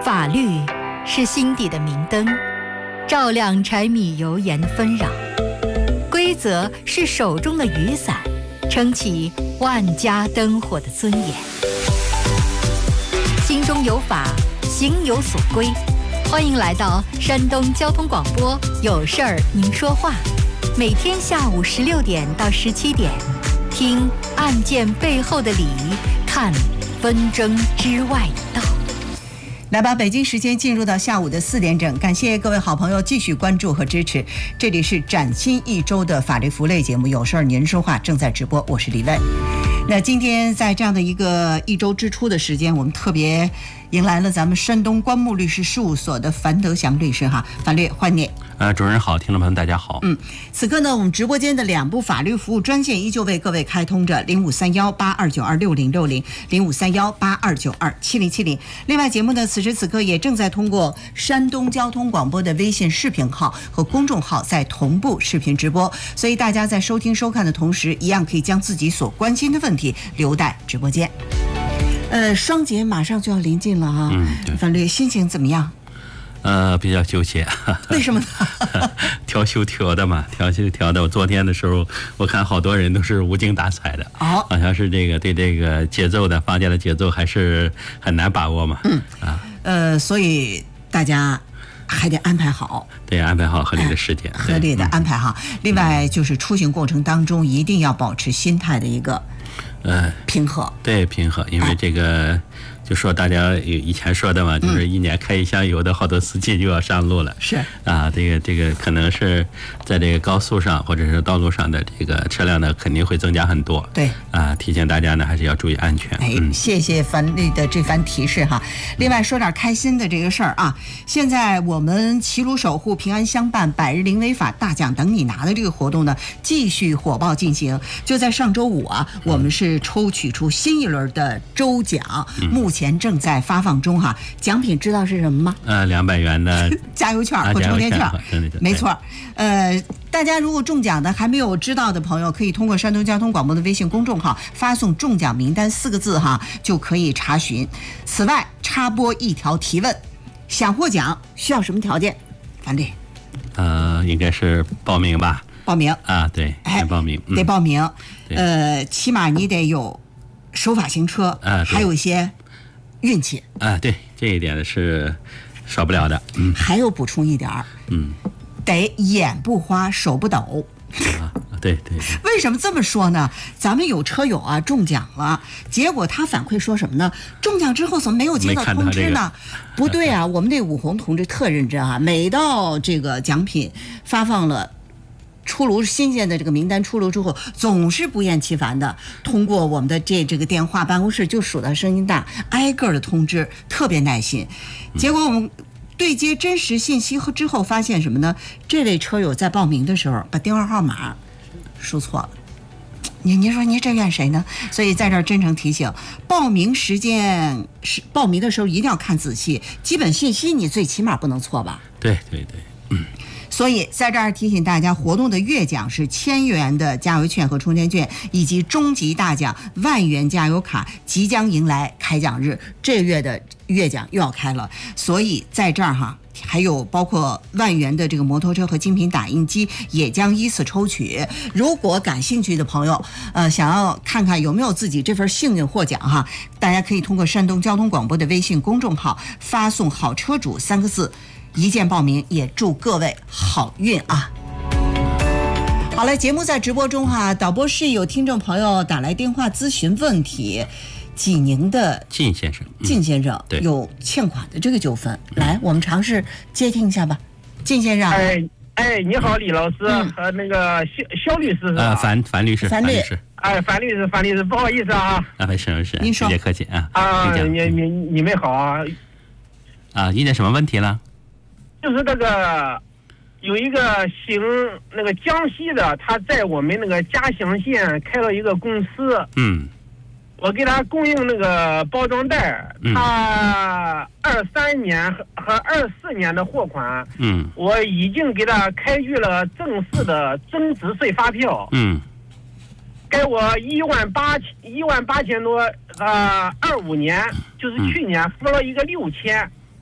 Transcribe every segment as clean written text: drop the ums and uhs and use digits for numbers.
法律是心底的明灯，照亮柴米油盐的纷扰；规则是手中的雨伞，撑起万家灯火的尊严。心中有法，行有所归。欢迎来到山东交通广播，有事儿您说话。每天下午16点到17点，听案件背后的理，看纷争之外的道。 来吧，北京时间进入到下午的4点整，感谢各位好朋友继续关注和支持。这里是崭新一周的法律服务类节目，有事儿您说话正在直播，我是李问。那今天在这样的一周之初的时间，我们特别迎来了咱们山东关牧律师事务所的樊德祥律师哈，樊律欢迎你。 主持人好，听众朋友大家好。 此刻呢，我们直播间的2部法律服务专线依旧为各位开通着，053182926060 053182927070。另外，节目呢此时此刻也正在通过山东交通广播的微信视频号和公众号在同步视频直播，所以大家在收听收看的同时，一样可以将自己所关心的问题留待直播间。双节马上就要临近了哈，樊律心情怎么样？ 比较纠结。 为什么呢？ 调休调的嘛，调休调的。我昨天的时候，我看好多人都是无精打采的，好像是对这个节奏的房间的节奏还是很难把握嘛。 所以大家还得安排好， 对，安排好合理的时间， 合理的安排好。另外就是出行过程当中一定要保持心态的一个平和， 对，平和，因为这个。就说大家以前说的嘛，就是1年开一箱油的好多司机就要上路了。是啊，这个可能是在这个高速上或者是道路上的这个车辆呢，肯定会增加很多。对啊，提醒大家呢还是要注意安全。 谢谢樊律的这番提示哈。另外说点开心的这个事儿啊，现在我们齐鲁守护平安相伴100日零违法大奖等你拿的这个活动呢，继续火爆进行。就在上周五啊，我们是抽取出新一轮的周奖，目前正在发放中哈。奖品知道是什么吗？200 元的加油券或充电券，没错。大家如果中奖的还没有知道的朋友，可以通过山东交通广播的微信公众号发送中奖名单4个字哈，就可以查询。此外，插播一条提问：想获奖需要什么条件？樊律， 应该是报名吧？ 报名啊，对，得报名， 得报名。起码你得有守法行车，还有一些运气对，这一点是少不了的。 还有补充一点得眼不花手不抖。 对。 为什么这么说呢？咱们有车友啊中奖了，结果他反馈说什么呢？中奖之后怎么没有接到通知呢？不对啊，我们这武红同志特认真啊，每到这个奖品发放了。出炉新鲜的这个名单出炉之后，总是不厌其烦的通过我们的这个电话办公室，就数到声音大，挨个的通知，特别耐心。结果我们对接真实信息之后发现什么呢？这位车友在报名的时候把电话号码输错了。您说您这怨谁呢？所以在这儿真诚提醒，报名时间是报名的时候一定要看仔细，基本信息你最起码不能错吧？ 对。 所以在这儿提醒大家，活动的月奖是1000元的加油券和充电券，以及终极大奖10000元加油卡，即将迎来开奖日，这月的月奖又要开了。所以在这儿哈，还有包括10000元的这个摩托车和精品打印机也将依次抽取。如果感兴趣的朋友，想要看看有没有自己这份幸运获奖哈，大家可以通过山东交通广播的微信公众号发送"好车主"3个字。一键报名，也祝各位好运啊！好了，节目在直播中哈，导播室有听众朋友打来电话咨询问题，济宁的靳先生有欠款的这个纠纷，来，我们尝试接听一下吧。靳先生， 你好，李老师和那个肖律师是吧？ 樊律师，樊律师， 樊律师，不好意思啊。 没事， 您说， 别客气啊。 你们好啊。 遇见什么问题了？ 就是那个有一个姓那个江西的，他在我们那个嘉乡县开了一个公司。我给他供应那个包装袋，他23年和24年的货款，我已经给他开具了正式的增值税发票。给我18000多，25年就是去年付了一个6000，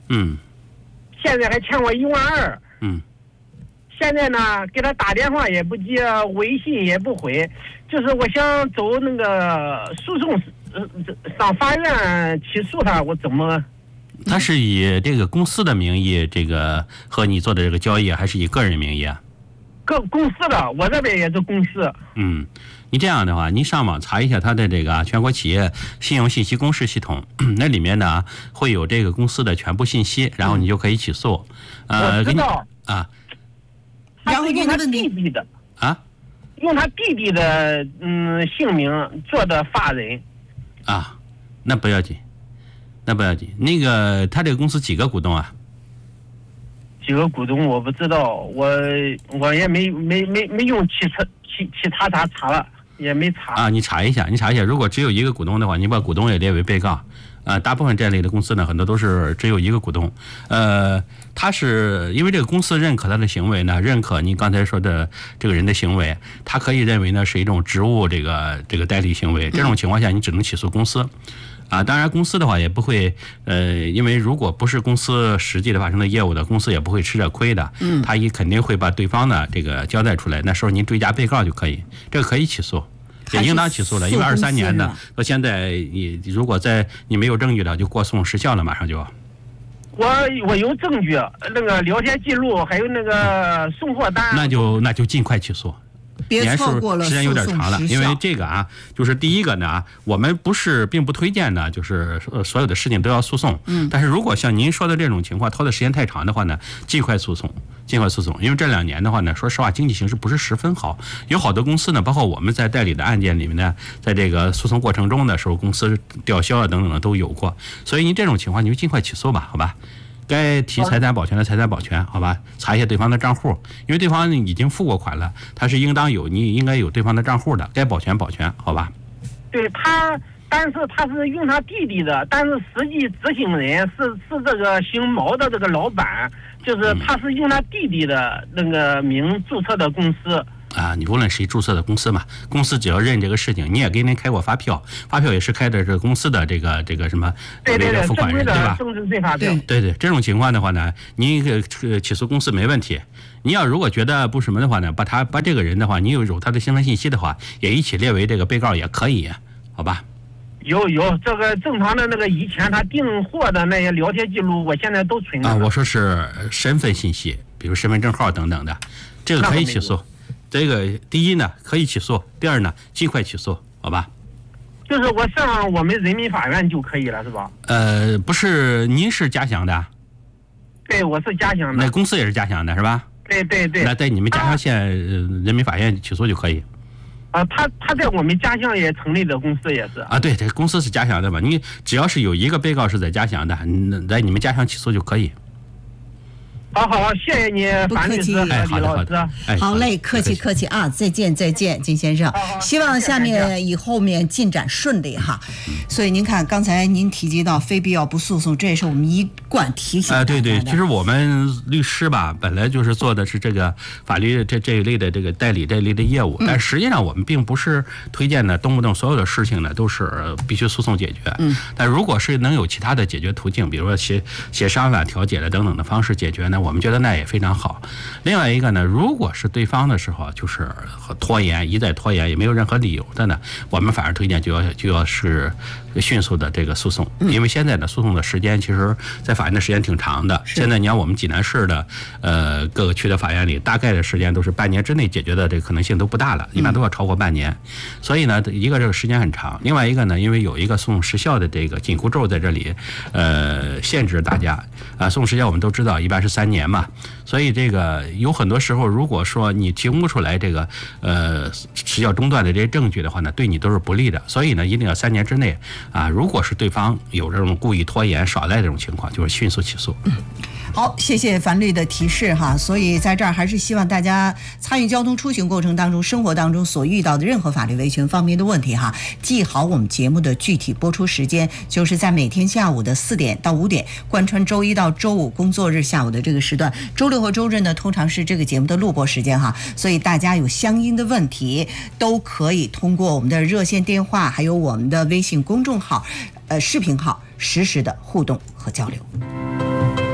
现在还欠我12000。现在呢，给他打电话也不接，微信也不回，就是我想走那个诉讼，上法院起诉他，我怎么？ 他是以这个公司的名义，这个和你做的这个交易，还是以个人名义啊？ 公司的，我这边也是公司。 你这样的话，你上网查一下他的这个全国企业信用信息公示系统，那里面呢会有这个公司的全部信息，然后你就可以起诉。 我知道啊。 然后用他弟弟的啊， 用他弟弟的姓名做的法人啊，那不要紧，那个他这个公司几个股东啊？ 几个股东我不知道，我也没用其他查了，也没查啊。你查一下，如果只有一个股东的话，你把股东也列为被告。大部分这类的公司呢，很多都是只有一个股东。他是因为这个公司认可他的行为呢，认可你刚才说的这个人的行为，他可以认为呢是一种职务这个代理行为。这种情况下，你只能起诉公司。当然公司的话也不会，因为如果不是公司实际的发生的业务的，公司也不会吃这亏的。他也肯定会把对方的这个交代出来，那时候您追加被告就可以，这个可以起诉。也应当起诉了，因为23年的到现在，你如果你没有证据的，就过诉时效了，马上就。 我有证据，那个聊天记录，还有那个送货单。 那就尽快起诉。 别错过了， 时间有点长了，因为这个就是第一个呢，我们并不推荐呢，就是所有的事情都要诉讼。但是如果像您说的这种情况，拖的时间太长的话呢，尽快诉讼，因为这2年的话呢，说实话经济形势不是十分好，有好多公司呢，包括我们在代理的案件里面呢，在这个诉讼过程中的时候，公司吊销啊等等的都有过，所以您这种情况你就尽快起诉吧，好吧？该提财产保全的财产保全，好吧？查一下对方的账户，因为对方已经付过款了，他是你应该有对方的账户的，该保全，好吧？ 对他，但是他是用他弟弟的，但是实际执行人是这个姓毛的这个老板，就是他是用他弟弟的那个名注册的公司。 你无论谁注册的公司嘛，公司只要认这个事情，你也给人开过发票，发票也是开的这个公司的这个什么付款人，对吧？ 政治税发票。 对，这种情况的话呢，你起诉公司没问题。你要如果觉得不什么的话呢，把这个人的话，你有他的身份信息的话，也一起列为这个被告也可以，好吧？ 有这个正常的那个以前他订货的那些聊天记录，我现在都存着。 我说是身份信息，比如身份证号等等的，这个可以起诉。这个第一呢可以起诉，第二呢尽快起诉，好吧？ 就是我上我们人民法院就可以了，是吧？ 不是，您是嘉祥的？ 对，我是嘉祥的。 那公司也是嘉祥的，是吧？ 对。 那在你们嘉祥县人民法院起诉就可以。 他在我们嘉祥也成立的公司也是。 对，这公司是嘉祥的嘛？你只要是有一个被告是在嘉祥的，在你们嘉祥起诉就可以。 好，谢谢你，樊律师，李老师。 好嘞，客气啊，再见，金先生。希望下面后面进展顺利哈。所以您看，刚才您提及到非必要不诉讼，这也是我们一贯提醒大家的。 对，其实我们律师吧，本来就是做的是这个法律这一类的这个代理这一类的业务，但实际上我们并不是推荐的动不动所有的事情呢都是必须诉讼解决。但如果是能有其他的解决途径，比如说协商了、调解了等等的方式解决呢，我们觉得那也非常好。另外一个呢，如果是对方的时候就是拖延，一再拖延，也没有任何理由的呢，我们反而推荐就要是迅速的这个诉讼，因为现在的诉讼的时间其实在法院的时间挺长的。现在你看我们济南市的各个区的法院里，大概的时间都是半年之内解决的，这个可能性都不大了，一般都要超过半年。所以呢，一个这个时间很长，另外一个呢，因为有一个诉讼时效的这个紧箍咒在这里，限制大家诉讼时效我们都知道一般是3年嘛，所以这个有很多时候，如果说你提供不出来这个时效中断的这些证据的话呢，对你都是不利的。所以呢，一定要3年之内如果是对方有这种故意拖延、耍赖这种情况，就是迅速起诉。 好，谢谢樊律的提示哈。所以在这儿还是希望大家参与交通出行过程当中、生活当中所遇到的任何法律维权方面的问题哈，记好我们节目的具体播出时间，就是在每天下午的4点到5点，贯穿周一到周五工作日下午的这个时段。周六和周日呢，通常是这个节目的录播时间哈。所以大家有相应的问题，都可以通过我们的热线电话，还有我们的微信公众号、视频号，实时的互动和交流。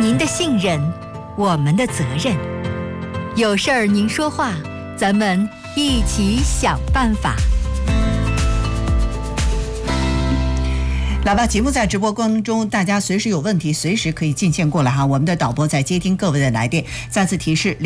您的信任，我们的责任。有事儿您说话，咱们一起想办法。 来吧，节目在直播过程中，大家随时有问题，随时可以进线过来哈。我们的导播在接听各位的来电。再次提示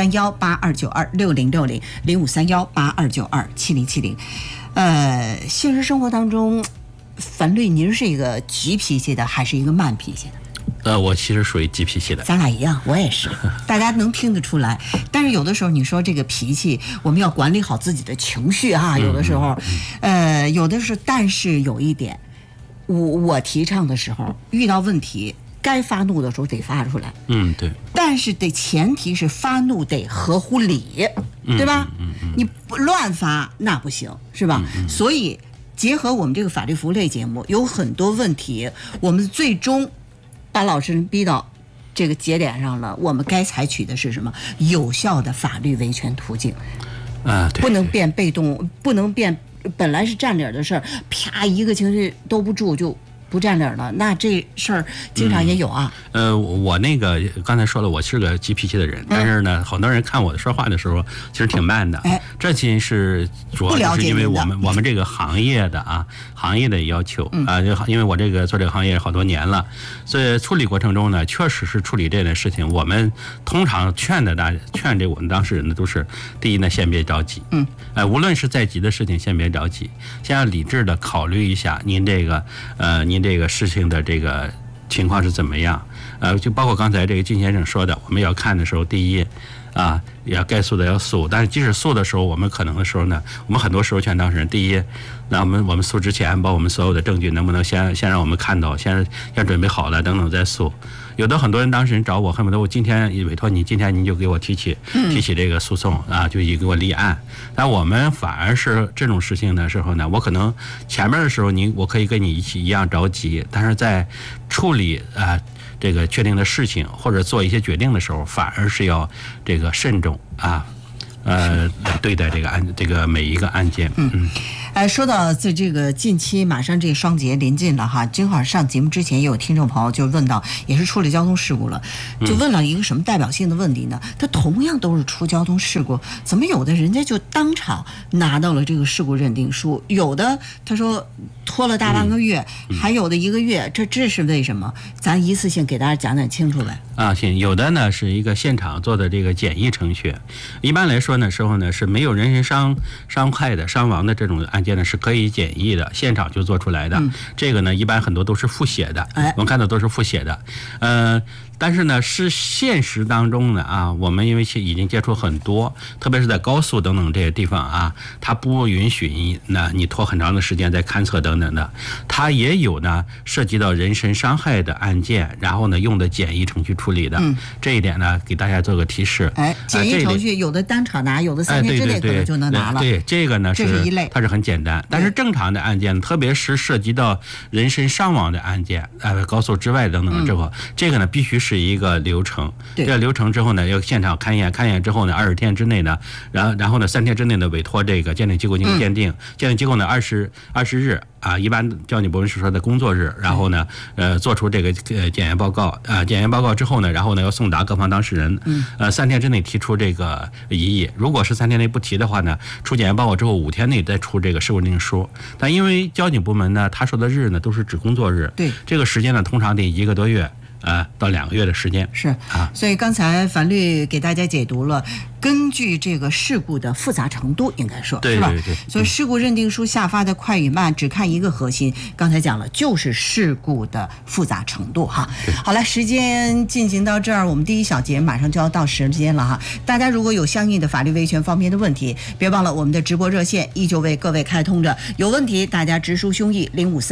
：053182926060，053182927070。现实生活当中，樊律，您是一个急脾气的，还是一个慢脾气的？ 我其实属于急脾气的。 咱俩一样，我也是，大家能听得出来。但是有的时候，你说这个脾气，我们要管理好自己的情绪哈。有的时候，有的是，但是有一点。我提倡的时候，遇到问题该发怒的时候得发出来， 对。 但是前提是发怒得合乎理，对吧？你不乱发那不行，是吧？所以结合我们这个法律服务类节目，有很多问题，我们最终把老师逼到这个节点上了。我们该采取的是什么？有效的法律维权途径对， 不能变被动，不能变。本来是占理的事儿，啪一个情绪兜不住就不占理了，那这事儿经常也有啊。 我那个刚才说了，我是个急脾气的人，但是呢，好多人看我说话的时候其实挺慢的。这其实是主要就是因为我们这个行业的要求因为我这个做这个行业好多年了，所以处理过程中呢，确实是处理这件事情，我们通常劝这我们当事人的都是：第一呢，先别着急，无论是再急的事情，先别着急，先要理智的考虑一下您这个事情的这个情况是怎么样。就包括刚才这个靳先生说的，我们要看的时候，第一要该诉的要诉，但是即使诉的时候，我们可能的时候呢，我们很多时候劝当事人，第一，那我们诉之前，把我们所有的证据能不能先让我们看到，先准备好了等等再诉。有的很多人当事人找我，恨不得我今天委托你，今天您就给我提起这个诉讼就给我立案。但我们反而是这种事情的时候呢，我可能前面的时候我可以跟你一样着急，但是在处理这个确定的事情或者做一些决定的时候，反而是要这个慎重来对待这个每一个案件。 说到这个近期马上这个双节临近了哈，正好上节目之前也有听众朋友就问到，也是处理交通事故了，就问了一个什么代表性的问题呢？他同样都是出交通事故，怎么有的人家就当场拿到了这个事故认定书，有的他说拖了大半个月，还有的1个月，这是为什么？咱一次性给大家讲清楚呗。 行，有的呢是一个现场做的这个简易程序，一般来说呢时候呢是没有人身伤害的伤亡的这种案件呢是可以简易的，现场就做出来的。这个呢一般很多都是复写的，我们看到都是复写的。但是呢，是现实当中呢我们因为已经接触很多，特别是在高速等等这些地方它不允许你拖很长的时间在勘测等等的，它也有呢涉及到人身伤害的案件，然后呢用的简易程序处理的。这一点呢给大家做个提示。 简易程序有的当场拿，有的3天之内可能就能拿了。 对，这个呢这是一类， 它是很简单。但是正常的案件，特别是涉及到人身伤亡的案件，高速之外等等之后，这个呢必须是一个流程。这个流程之后呢，要现场勘验之后呢，20天之内呢，然后呢3天之内呢委托这个鉴定机构进行鉴定，鉴定机构呢20日一般交警部门是说的工作日，然后呢做出这个检验报告检验报告之后呢，然后呢要送达各方当事人，3天之内提出这个异议。如果是3天内不提的话呢，出检验报告之后5天内再出这个事故认定书。但因为交警部门呢，他说的日呢都是指工作日， 对， 这个时间呢通常得1个多月到2个月的时间。 是所以刚才樊律给大家解读了根据这个事故的复杂程度，应该说对是吧？ 对。 所以事故认定书下发的快与慢，只看一个核心，刚才讲了，就是事故的复杂程度哈。好了，时间进行到这儿，我们第一小节马上就要到时间了哈。大家如果有相应的法律维权方面的问题，别忘了我们的直播热线依旧为各位开通着。有问题大家直抒胸臆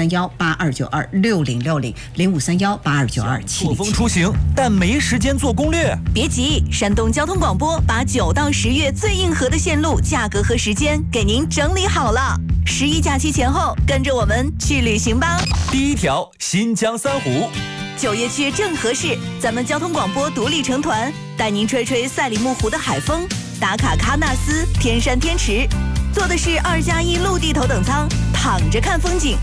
，053182926060，053182927077。 错峰出行，但没时间做攻略。 别急，山东交通广播把9到10月最硬核的线路、价格和时间给您整理好了。11假期前后，跟着我们去旅行吧。 第一条，新疆3湖。 9月去正合适，咱们交通广播独立成团，带您吹吹赛里木湖的海风，打卡喀纳斯、天山天池，坐的是2+1陆地头等舱，躺着看风景。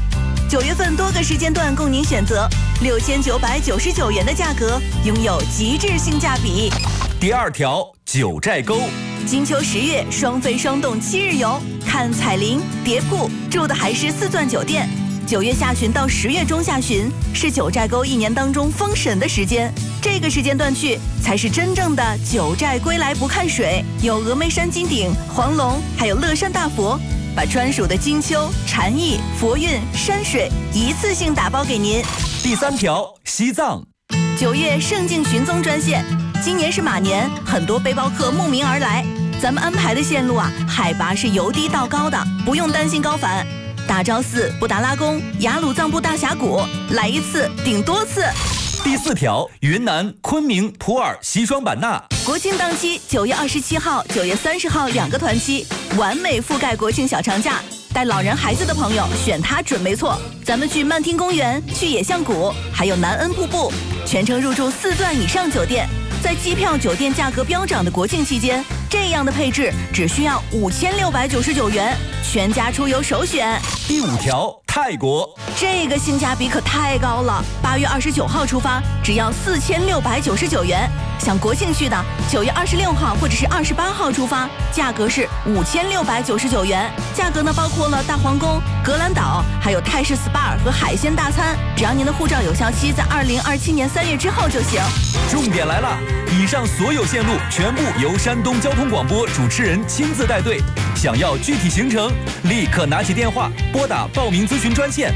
9月份多个时间段供您选择，6999元的价格，拥有极致性价比。 第二条，九寨沟。 金秋10月双飞双动7日游，看彩铃、蝶瀑，住的还是4钻酒店。9月下旬到10月中下旬是九寨沟1年当中封神的时间，这个时间段去才是真正的九寨归来不看水，有峨眉山金顶、黄龙，还有乐山大佛，把专属的金秋、禅意、佛韵、山水一次性打包给您。 第三条，西藏。 9月圣境寻踪专线，今年是马年，很多背包客慕名而来，咱们安排的线路啊，海拔是由低到高的，不用担心高反。大昭寺、布达拉宫、雅鲁藏布大峡谷，来一次顶多次。 第四条，云南昆明、普洱、西双版纳。 国庆档期9月27号、9月30号2个团期，完美覆盖国庆小长假。带老人孩子的朋友选它准没错。咱们去曼听公园、去野象谷，还有南恩瀑布，全程入住4钻以上酒店。在机票、酒店价格飙涨的国庆期间，这样的配置只需要5699元，全家出游首选。 第五条，泰国。 这个性价比可太高了，8月29号出发，只要4699元。想国庆去的，9月26号或者是28号出发，价格是5699元。价格呢包括了大皇宫、格兰岛，还有泰式 SPA 和海鲜大餐。只要您的护照有效期在2027年3月之后就行。 重点来了，以上所有线路全部由山东交通广播主持人亲自带队。想要具体行程，立刻拿起电话拨打报名咨询专线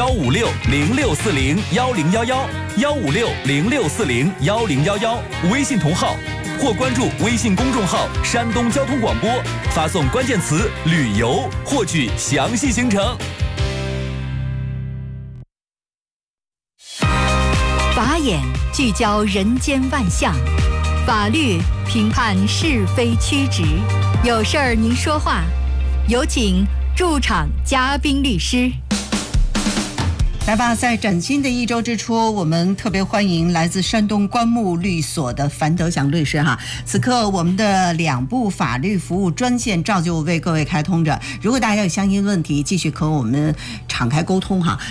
15606401011，15606401011，微信同号或关注微信公众号山东交通广播，发送关键词旅游获取详细行程。 法眼聚焦人间万象，法律评判是非曲直，有事儿您说话，有请驻场嘉宾律师。 来吧，在崭新的一周之初，我们特别欢迎来自山东关木律所的樊德祥律师哈。此刻我们的2部法律服务专线照旧为各位开通着，如果大家有相应问题，继续和我们敞开沟通哈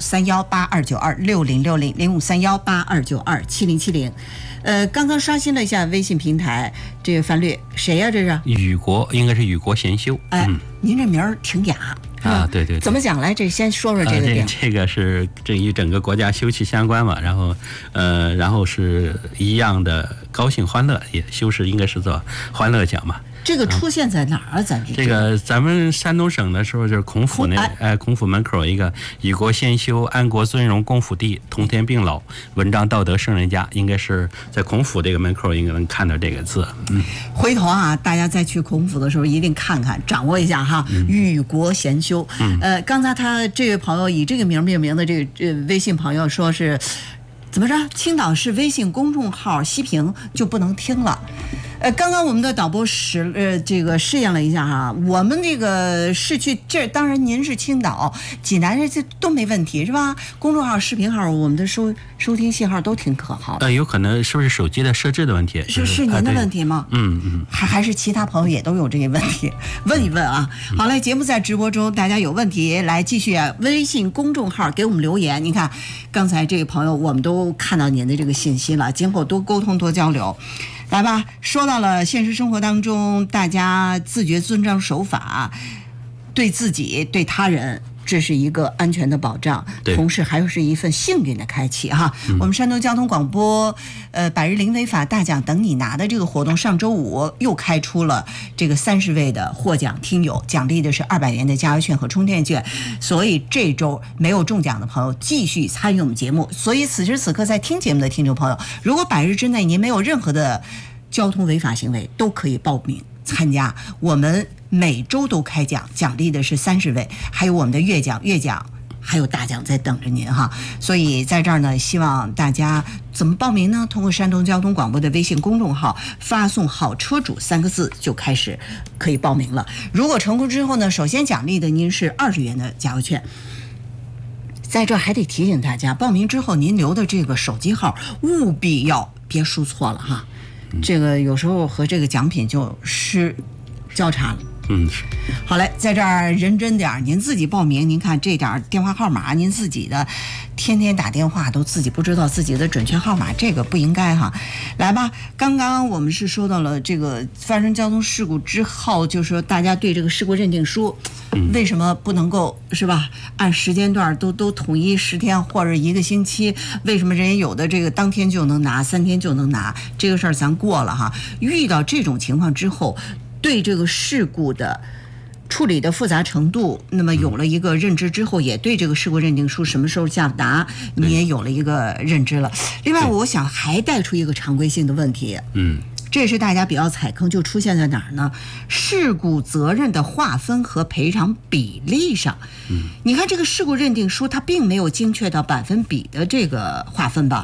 ，0531829060，053182927070。刚刚刷新了一下微信平台，这个樊律谁呀？这是雨国，应该是雨国贤修。 您这名儿挺雅。 啊，对对， 怎么讲来？这先说说这个点。 这个是与整个国家休戚相关嘛，然后是一样的高兴欢乐，也修饰应该是做欢乐奖嘛。 这个出现在哪儿？ 咱们山东省的时候就是孔府孔府门口一个以国先修，安国尊荣，公府第，同天并老，文章道德圣人家，应该是在孔府这个门口应该能看到这个字。 回头啊，大家再去孔府的时候一定看看，掌握一下哈，与国贤修。刚才他这位朋友以这个名命名的这个微信朋友说是怎么着？青岛市微信公众号息屏就不能听了。刚刚我们的导播这个试验了一下哈，我们这个市区这当然您是青岛、济南这都没问题是吧？公众号、视频号，我们的收听信号都挺可靠的。 有可能是不是手机的设置的问题？ 是您的问题吗？还是其他朋友也都有这个问题？问一问啊。好嘞，节目在直播中，大家有问题来继续微信公众号给我们留言。你看，刚才这个朋友我们都看到您的这个信息了，今后多沟通多交流。来吧，说到了现实生活当中，大家自觉遵章守法，对自己对他人，这是一个安全的保障，同时还是一份幸运的开启哈。我们山东交通广播百日零违法大奖等你拿的这个活动，上周五又开出了这个30位的获奖听友，奖励的是200元的加油券和充电券。所以这周没有中奖的朋友继续参与我们节目。所以此时此刻在听节目的听众朋友，如果100日之内您没有任何的交通违法行为，都可以报名参加。我们每周都开奖，奖励的是30位，还有我们的月奖还有大奖在等着您哈。所以在这儿呢，希望大家怎么报名呢？通过山东交通广播的微信公众号发送好车主3个字就开始可以报名了。如果成功之后呢，首先奖励的您是20元的加油券。在这儿还得提醒大家，报名之后您留的这个手机号务必要别输错了哈。这个有时候和这个奖品就失交叉了。 是。 好嘞，在这儿认真点，您自己报名。您看这点电话号码，您自己的天天打电话都自己不知道自己的准确号码，这个不应该哈。来吧，刚刚我们是说到了这个发生交通事故之后，就是说大家对这个事故认定书，为什么不能够是吧？按时间段都统一10天或者1个星期？为什么人家有的这个当天就能拿，3天就能拿？这个事儿咱过了哈。遇到这种情况之后，对这个事故的处理的复杂程度，那么有了一个认知之后，也对这个事故认定书什么时候下达，你也有了一个认知了。另外，我想还带出一个常规性的问题，这是大家比较踩坑，就出现在哪儿呢？事故责任的划分和赔偿比例上。你看这个事故认定书，它并没有精确到百分比的这个划分吧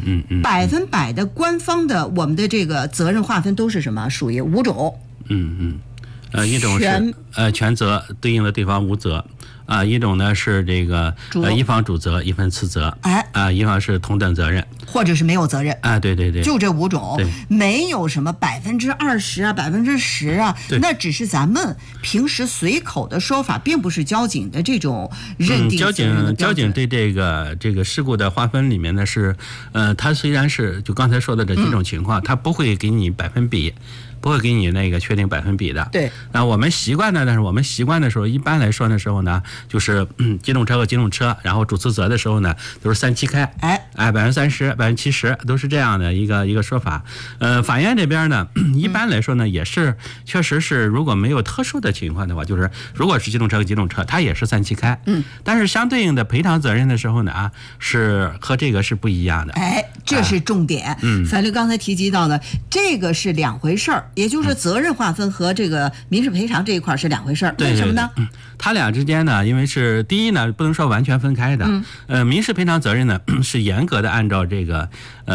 ？100%的官方的我们的这个责任划分都是什么？属于5种。 一种是全责，对应的对方无责。一种呢是这个一方主责，一方次责，一方是同等责任， 或者是没有责任对， 就这5种，没有什么20%啊10%啊，那只是咱们平时随口的说法，并不是交警的这种认定责任的标准。 交警对这个事故的划分里面呢是，它虽然是就刚才说的这几种情况，它不会给你百分比。不会给你那个确定百分比的。 对。 那我们习惯的，但是我们习惯的时候，一般来说的时候呢，就是机动车和机动车，然后主次责的时候呢，都是3-7开。30%、70%都是这样的一个说法。法院这边呢，一般来说呢，也是确实是，如果没有特殊的情况的话，就是如果是机动车和机动车，它也是3-7开。但是相对应的赔偿责任的时候呢，是和这个是不一样的。 这是重点。法律刚才提及到的，这个是2回事儿。也就是责任划分和这个民事赔偿这一块是2回事儿，为什么呢？ 它俩之间呢，因为是第一呢，不能说完全分开的。民事赔偿责任呢是严格的按照这个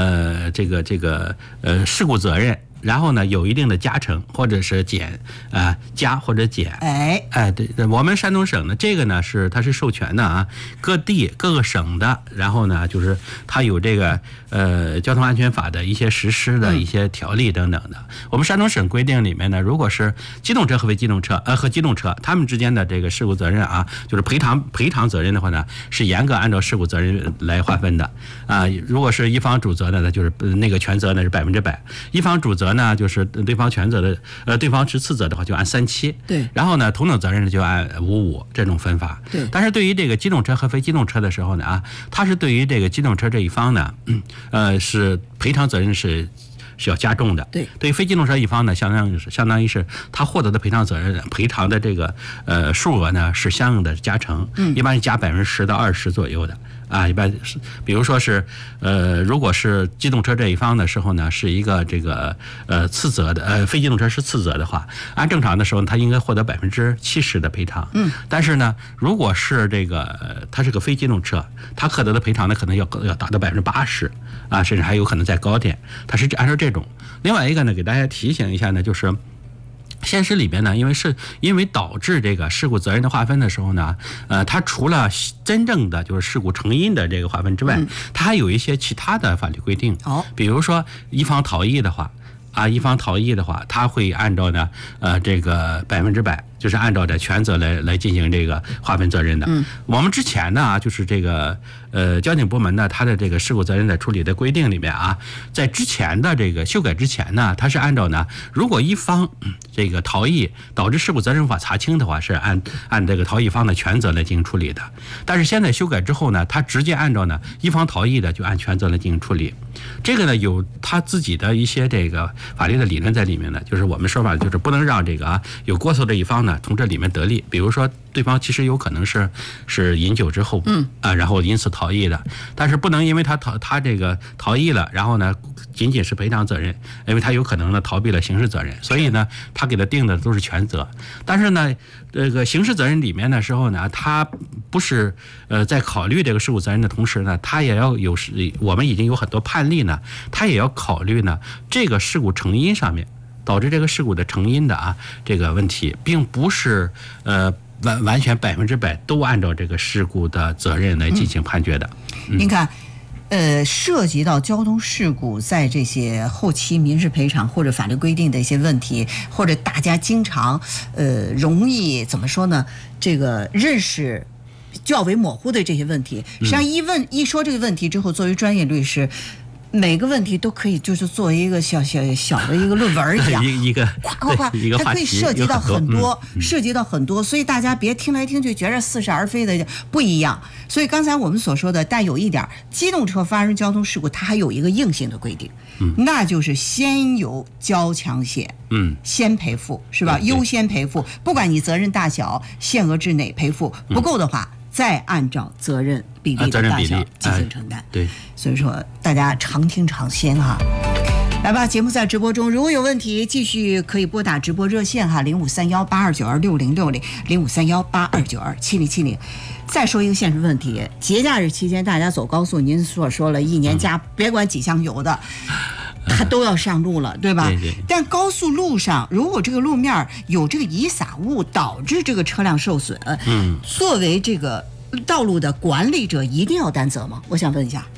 事故责任。然后呢，有一定的加成或者是减，加或者减。对，我们山东省呢，这个呢它是授权的啊，各个省的，然后呢就是它有这个交通安全法的一些实施的一些条例等等的。我们山东省规定里面呢，如果是机动车和非机动车和机动车他们之间的这个事故责任啊，就是赔偿责任的话呢，是严格按照事故责任来划分的如果是一方主责的呢，就是那个全责呢是100%，一方主责呢就是对方全责的对方是次责的话就按3-7， 对， 然后呢同等责任呢就按5-5这种分法。 对， 但是对于这个机动车和非机动车的时候呢它是对于这个机动车这一方呢是赔偿责任是要加重的。 对， 对于非机动车一方呢，相当于是他获得的赔偿的这个数额呢是相应的加成，一般是加10%到20%左右的。一般是，比如说是，如果是机动车这一方的时候呢，是一个这个次责的，非机动车是次责的话，按正常的时候，他应该获得70%的赔偿。但是呢，如果是这个它是个非机动车，他获得的赔偿呢可能要达到80%甚至还有可能再高点。它是按照这种。另外一个呢，给大家提醒一下呢，就是。现实里边呢，因为导致这个事故责任的划分的时候呢，它除了真正的就是事故成因的这个划分之外，它还有一些其他的法律规定。比如说一方逃逸的话，它会按照呢这个100%。就是按照这全责来进行这个划分责任的。我们之前呢就是这个交警部门呢，它的这个事故责任的处理的规定里面在之前的这个修改之前呢，它是按照呢，如果一方这个逃逸导致事故责任无法查清的话，是按这个逃逸方的全责来进行处理的。但是现在修改之后呢，它直接按照呢一方逃逸的就按全责来进行处理。这个呢有他自己的一些这个法律的理论在里面呢，就是我们说法就是不能让这个有过错的一方呢从这里面得利。比如说对方其实有可能是饮酒之后然后因此逃逸的，但是不能因为他这个逃逸了，然后呢仅仅是赔偿责任，因为他有可能呢逃避了刑事责任，所以呢他给他定的都是全责。但是呢这个刑事责任里面的时候呢，他不是在考虑这个事故责任的同时呢，他也要有我们已经有很多判例呢，他也要考虑呢这个事故成因上面导致这个事故的成因的这个问题，并不是完全100%都按照这个事故的责任来进行判决的。 您看涉及到交通事故，在这些后期民事赔偿或者法律规定的一些问题，或者大家经常容易怎么说呢？这个认识较为模糊的这些问题，实际上一说这个问题之后，作为专业律师。每个问题都可以就是作为一个小的一个论文一样， 一个它可以涉及到很多，涉及到很多，所以大家别听来听去觉着似是而非的不一样。所以刚才我们所说的，但有一点，机动车发生交通事故，它还有一个硬性的规定，那就是先有交强险，先赔付，是吧？优先赔付，不管你责任大小，限额之内赔付，不够的话。再按照责任比例的大小进行承担。 对， 所以说大家常听常新哈。来吧，节目在直播中，如果有问题，继续可以拨打直播热线哈，0531826060，053182927070。再说一个现实问题，节假日期间大家走高速，您所说了，一年加别管几箱油的。它都要上路了，对吧？ 对。 但高速路上，如果这个路面有这个遗撒物，导致这个车辆受损，作为这个道路的管理者，一定要担责吗？我想问一下。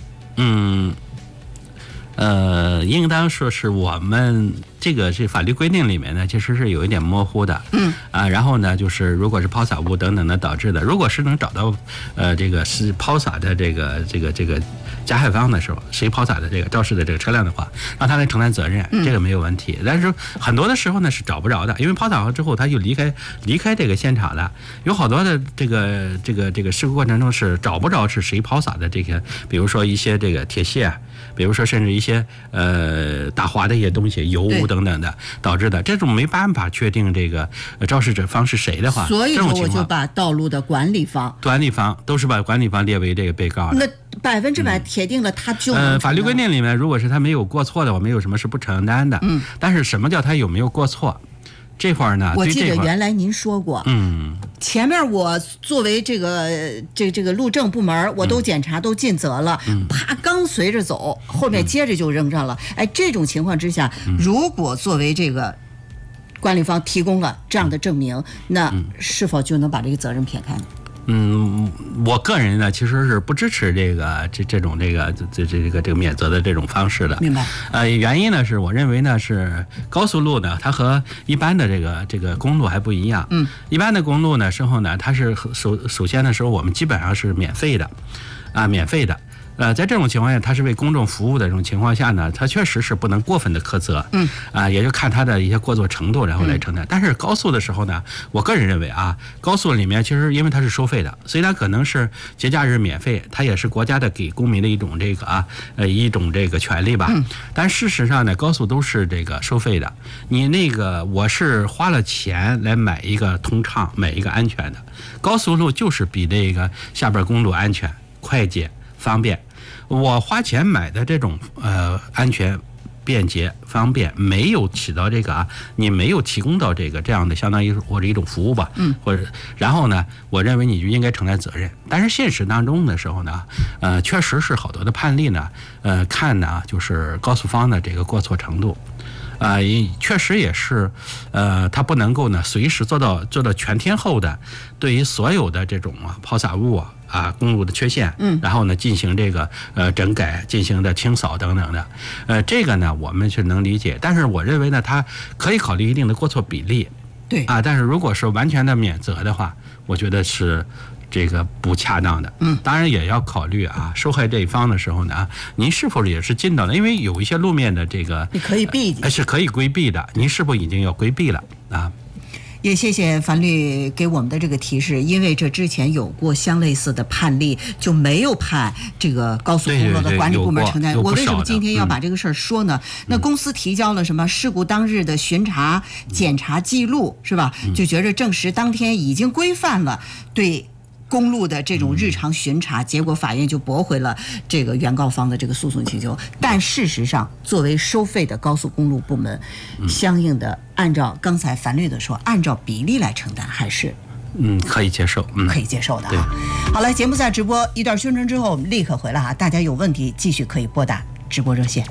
应当说是我们这法律规定里面呢，其实是有一点模糊的。然后呢，就是如果是抛洒物等等的导致的，如果是能找到这个是抛洒的这个加害方的时候，谁抛洒的这个肇事的这个车辆的话，让他来承担责任，这个没有问题。但是很多的时候呢是找不着的，因为抛洒完之后他就离开这个现场了。有好多的这个事故过程中是找不着是谁抛洒的这个，比如说一些这个铁屑，比如说甚至一些打滑的一些东西，油等等的导致的，这种没办法确定这个肇事者方是谁的话， 所以说我就把道路的管理方都是把管理方列为这个被告的。 那100%铁定了，他就法律规定里面，如果是他没有过错的话，没有什么是不承担的。但是什么叫他有没有过错？这块呢， 我记得原来您说过，前面我作为这个路政部门，我都检查都尽责了，啪刚随着走，后面接着就扔上了。哎，这种情况之下，如果作为这个管理方提供了这样的证明，那是否就能把这个责任撇开呢？ 我个人呢其实是不支持这种免责的这种方式的。 明白。 原因呢是我认为呢是高速路呢，它和一般的这个公路还不一样。一般的公路呢时候呢，它是首先的时候我们基本上是免费的。在这种情况下，它是为公众服务的这种情况下呢，它确实是不能过分的苛责，也就看它的一些过错程度，然后来承担。但是高速的时候呢，我个人认为啊，高速里面其实因为它是收费的，所以它可能是节假日免费，它也是国家的给公民的一种这个权利吧。但事实上呢，高速都是这个收费的。你我是花了钱来买一个通畅，买一个安全的。高速路就是比这个下边公路安全、快捷、方便。我花钱买的这种安全、便捷、方便，没有起到你没有提供到这样的相当于或者一种服务吧，或者然后呢，我认为你就应该承担责任。但是现实当中的时候呢，确实是好多的判例呢，看呢就是高速方的这个过错程度。确实也是，他不能够呢随时做到全天候的对于所有的这种抛洒物公路的缺陷，然后呢进行这个整改，进行的清扫等等的，这个呢我们是能理解，但是我认为呢，他可以考虑一定的过错比例， 对但是如果是完全的免责的话，我觉得是这个不恰当的。当然也要考虑受害这一方的时候呢，您是否也是尽到了？因为有一些路面的这个你可以避是可以规避的，您是否已经要规避了啊？ 也谢谢樊律给我们的这个提示，因为这之前有过相类似的判例，就没有判这个高速公路的管理部门承担。我为什么今天要把这个事儿说呢？那公司提交了什么事故当日的巡查、检查记录，是吧？就觉着证实当天已经规范了对公路的这种日常巡查，结果法院就驳回了这个原告方的这个诉讼请求。但事实上，作为收费的高速公路部门，相应的按照刚才樊律的说，按照比例来承担，还是可以接受， 可以接受的啊。好了，节目在直播一段宣传之后，我们立刻回来啊！大家有问题继续可以拨打直播热线，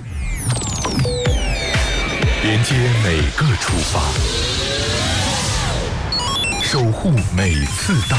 连接每个出发，守护每次到